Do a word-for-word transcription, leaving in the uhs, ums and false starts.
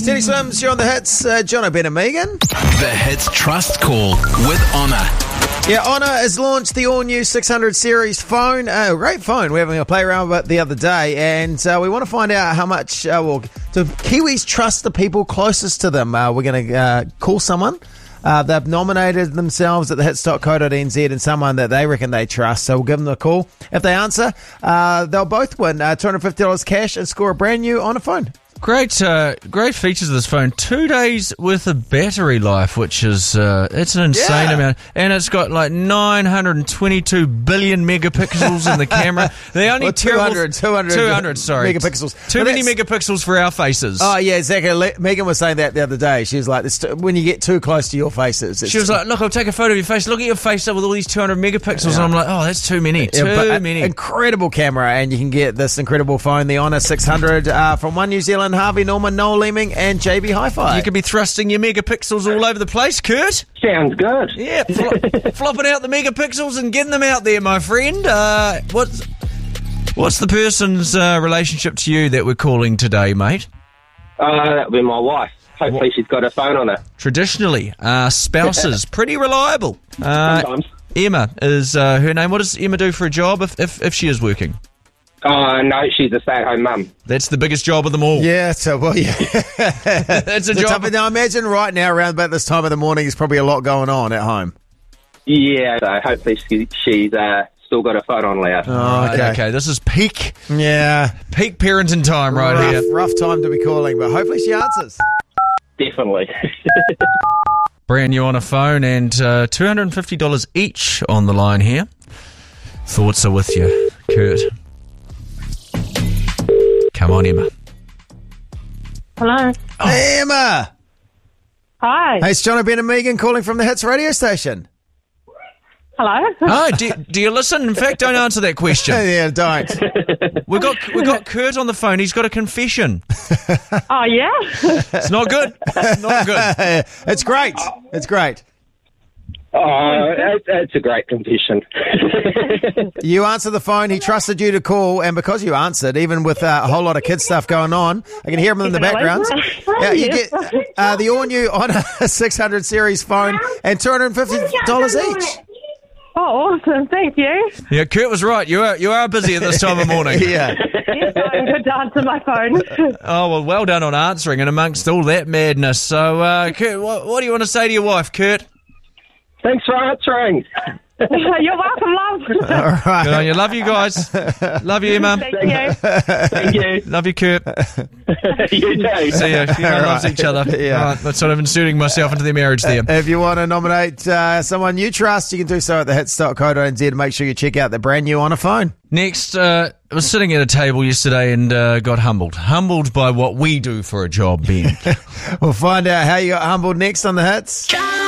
Teddy Swims, you're on the hits. Uh, John, Ben and Megan. The Hits Trust Call with Honour. Yeah, Honour has launched the all-new six hundred series phone. Uh, great phone. We're having a play around with it the other day, and uh, we want to find out how much, uh, well, do Kiwis trust the people closest to them? Uh, we're going to uh, call someone. Uh, they've nominated themselves at the hits dot co dot n z and someone that they reckon they trust, so we'll give them a call. If they answer, uh, they'll both win uh, two hundred fifty dollars cash and score a brand new Honour phone. Great, uh, great features of this phone. Two days worth of battery life, which is uh, it's an insane Yeah. amount, and it's got like nine hundred twenty-two billion megapixels in the camera. The only Well, terrible- two hundred, two hundred two hundred, sorry, megapixels. Too But many that's- megapixels for our faces. Oh, yeah, exactly. Le- Megan was saying that the other day. She was like, this t- when you get too close to your faces. It's She was like, "Look, I'll take a photo of your face. Look at your face up with all these two hundred megapixels." And I'm like, "Oh, that's too many. Too Yeah, but a- many." Incredible camera, and you can get this incredible phone, the Honour six hundred, uh, from One New Zealand, Harvey Norman, Noel Leeming, and J B Hi-Fi. You could be thrusting your megapixels all over the place, Kurt. Sounds good. Yeah, flo- flopping out the megapixels and getting them out there, my friend. Uh, what's what's the person's uh, relationship to you that we're calling today, mate? Uh, that'll be my wife. Hopefully she's got her phone on her. Traditionally, uh, spouses, pretty reliable. Uh, Sometimes. Emma is uh, her name. What does Emma do for a job if, if, if she is working? Oh, no, she's a stay-at-home mum. That's the biggest job of them all. Yeah, so, well, yeah. That's a The job. tough- now, imagine right now, around about this time of the morning, there's probably a lot going on at home. Yeah, so hopefully she, she's uh, still got her phone on loud. Oh, Right, okay. okay, this is peak Yeah. peak parenting time right rough, here. rough time to be calling, but hopefully she answers. Definitely. Brand new on a phone and uh, two hundred fifty dollars each on the line here. Thoughts are with you, Kurt. Come on, Emma. Hello. Hey, Emma. Hi. Hey, it's John, Ben and Megan calling from the Hits radio station. Hello. Oh, do, do you listen? In fact, don't answer that question. Yeah, don't. We got we got Kurt on the phone. He's got a confession. Oh, yeah? It's not good. It's not good. It's great. It's great. Oh, that's, that's a great confession. You answered the phone. He trusted you to call, and because you answered, even with uh, a whole lot of kids stuff going on, I can hear him in the Really? background. Yeah, you Yes. get uh, the all-new Honour six hundred series phone and two hundred fifty dollars each. Oh, awesome. Thank you. Yeah, Kurt was right. You are you are busy at this time of morning. Yeah. Yes, I'm good to answer my phone. Oh, well, well done on answering and amongst all that madness. So, uh, Kurt, what, what do you want to say to your wife, Kurt? Thanks for answering. You're welcome, love. All right. Good on you. Love you guys. Love you, Emma. Thank you. Thank you. Love you, Kurt. You too. See ya. Everyone loves each other. Yeah. Right, that's sort of inserting myself into their marriage there. If you want to nominate uh, someone you trust, you can do so at the hits dot co dot n z and make sure you check out the brand new Honour phone. Next, uh, I was sitting at a table yesterday and uh, got humbled. Humbled by what we do for a job, Ben. We'll find out how you got humbled next on the Hits.